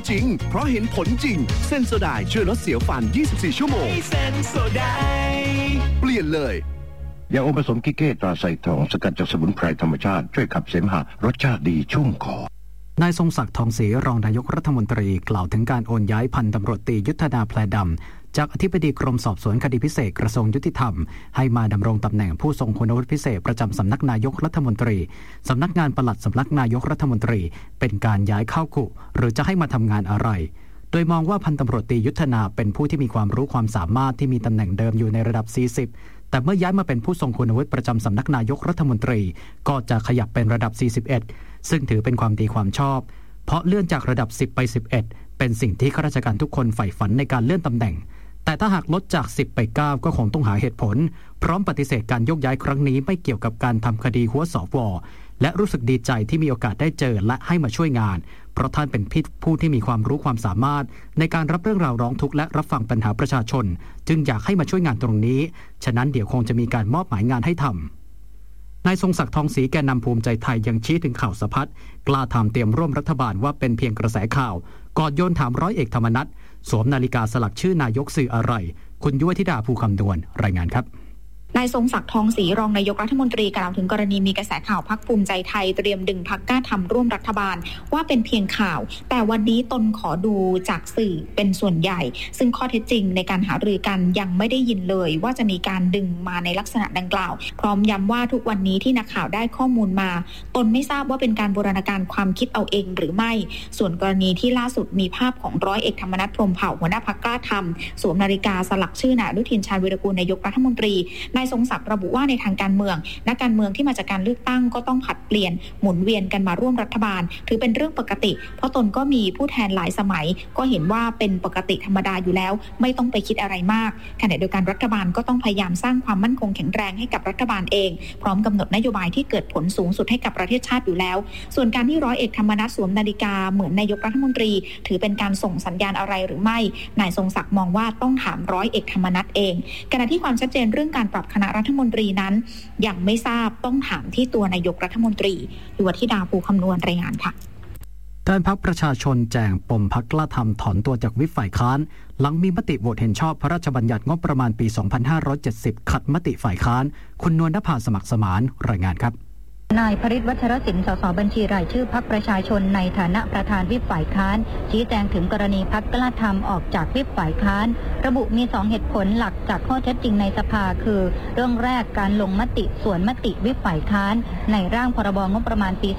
จริงเพราะเห็นผลจริงเซนโซไดช่วยลดเสียวฟัน24ชั่วโมงเซนโซไดเปลี่ยนเลยยาอมผสมกิเก้ตราไซทองสกัดจากสมุนไพรธรรมชาติช่วยขับเสมหะรสชาติดีชุ่มคอนายทรงศักดิ์ทองศรีรองนายกรัฐมนตรีกล่าวถึงการโอนย้ายพันตำรวจตรียุทธนาแพรดำจากอธิบดีกรมสอบสวนคดีพิเศษกระทรวงยุติธรรมให้มาดำรงตำแหน่งผู้ทรงคุณวุฒิพิเศษประจำสำนักนายกรัฐมนตรีสำนักงานปลัดสำนักนายกรัฐมนตรีเป็นการย้ายเข้าคุหรือจะให้มาทำงานอะไรโดยมองว่าพันตำรวจตรียุทธนาเป็นผู้ที่มีความรู้ความสามารถที่มีตำแหน่งเดิมอยู่ในระดับ40แต่เมื่อย้ายมาเป็นผู้ทรงคุณวุฒิประจำสำนักนายกรัฐมนตรีก็จะขยับเป็นระดับ41ซึ่งถือเป็นความดีความชอบเพราะเลื่อนจากระดับ10ไป11เป็นสิ่งที่ข้าราชการทุกคนใฝ่ฝันในการเลื่อนตำแหน่งแต่ถ้าหากลดจาก10ไป9ก็คงต้องหาเหตุผลพร้อมปฏิเสธการยกย้ายครั้งนี้ไม่เกี่ยวกับการทำคดีหัวสวและรู้สึกดีใจที่มีโอกาสได้เจอและให้มาช่วยงานเพราะท่านเป็นผู้ที่มีความรู้ความสามารถในการรับเรื่องราวร้องทุกข์และรับฟังปัญหาประชาชนจึงอยากให้มาช่วยงานตรงนี้ฉะนั้นเดี๋ยวคงจะมีการมอบหมายงานให้ทำนายทรงศักดิ์ทองศรีแกนนำภูมิใจไทยยังชี้ถึงข่าวสะพัดกล้าทำเตรียมร่วมรัฐบาลว่าเป็นเพียงกระแสข่าวก่อนโยนถามร้อยเอกธรรมนัสสวมนาฬิกาสลักชื่อนายกสื่ออะไรคุณยุวธิดาภูคำนวณรายงานครับนายทรงศักดิ์ทองศรีรองนายกรัฐมนตรีกล่าวถึงกรณีมีกระแสข่าวพรรคภูมิใจไทยเตรียมดึงพรรคกล้าทำร่วมรัฐบาลว่าเป็นเพียงข่าวแต่วันนี้ตนขอดูจากสื่อเป็นส่วนใหญ่ซึ่งข้อเท็จจริงในการหารือกันยังไม่ได้ยินเลยว่าจะมีการดึงมาในลักษณะดังกล่าวพร้อมย้ำว่าทุกวันนี้ที่นักข่าวได้ข้อมูลมาตนไม่ทราบว่าเป็นการบูรณาการความคิดเอาเองหรือไม่ส่วนกรณีที่ล่าสุดมีภาพของร้อยเอกธรรมนัสพรหมเผ่าหัวหน้าพรรคกล้าทำสวมนาฬิกาสลักชื่อนายอนุทินชาญวีรกูลนายกรัฐมนตรีนายทรงศักดิ์ระบุว่าในทางการเมืองนักการเมืองที่มาจากการเลือกตั้งก็ต้องผลัดเปลี่ยนหมุนเวียนกันมาร่วมรัฐบาลถือเป็นเรื่องปกติเพราะตนก็มีผู้แทนหลายสมัยก็เห็นว่าเป็นปกติธรรมดาอยู่แล้วไม่ต้องไปคิดอะไรมากขณะเดียวกันรัฐบาลก็ต้องพยายามสร้างความมั่นคงแข็งแรงให้กับรัฐบาลเองพร้อมกำหนดนโยบายที่เกิดผลสูงสุดให้กับประเทศชาติอยู่แล้วส่วนการที่ร้อยเอกธรรมนัสสวมนาฬิกาเหมือนนายกรัฐมนตรีถือเป็นการส่งสัญญาณอะไรหรือไม่นายทรงศักดิ์มองว่าต้องถามร้อยเอกธรรมนัสเองขณะที่ความชัดเจนเรื่องการปรับคณะรัฐมนตรีนั้นยังไม่ทราบต้องถามที่ตัวนายกรัฐมนตรียุวธิดาภูคำนวณรายงานค่ะด้านพรรคประชาชนแจ้งปมพรรคกล้าทำถอนตัวจากวิปฝ่ายค้านหลังมีมติโหวตเห็นชอบพระราชบัญญัติงบประมาณปี 2570 ขัดมติฝ่ายค้านคุณนวลนภาสมัครสมานรายงานครับนายพฤทธิ์วัชรศิลป์ สสบัญชีรายชื่อพรรคประชาชนในฐานะประธานวิปฝ่ายค้านชี้แจงถึงกรณีพรรคกล้าทำออกจากวิปฝ่ายค้านระบุมี2เหตุผลหลักจากข้อเท็จจริงในสภาคือเรื่องแรกการลงมติส่วนมติวิปฝ่ายค้านในร่างพรบงบประมาณปี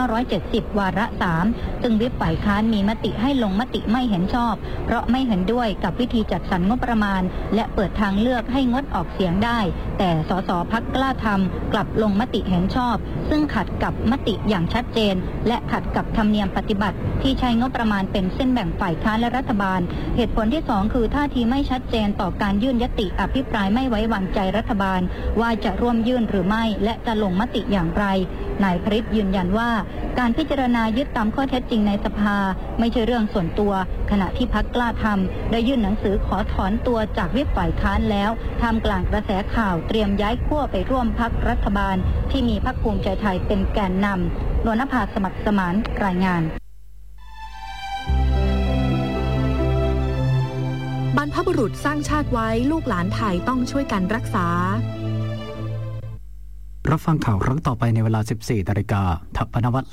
2570 วาระ 3ซึ่งวิปฝ่ายค้านมีมติให้ลงมติไม่เห็นชอบเพราะไม่เห็นด้วยกับวิธีจัดสรรงบประมาณและเปิดทางเลือกให้งดออกเสียงได้แต่สสพรรคกล้าทำกลับลงมติเห็นชอบซึ่งขัดกับมติอย่างชัดเจนและขัดกับธรรมเนียมปฏิบัติที่ใช้งบประมาณเป็นเส้นแบ่งฝ่ายค้านและรัฐบาลเหตุผลที่2คือท่าทีไม่ชัดเจนต่อการยื่นยติอภิปรายไม่ไว้วางใจรัฐบาลว่าจะร่วมยื่นหรือไม่และจะลงมติอย่างไรนายพฤทธิ์ยืนยันว่าการพิจารณายึดตามข้อเท็จจริงในสภาไม่ใช่เรื่องส่วนตัวขณะที่พรรคกล้าทำได้ยื่นหนังสือขอถอนตัวจากวิปฝ่ายค้านแล้วท่ามกลางกระแสข่าวเตรียมย้ายขั้วไปร่วมพรรครัฐบาลที่มีพรรคภูมิใจไทยเป็นแกนนำนวลนภาสมัครสมานรายงานบรรพบุรุษสร้างชาติไว้ลูกหลานไทยต้องช่วยกันรักษารับฟังข่าวครั้งต่อไปในเวลา 14 นาฬิกาทัพพนวัต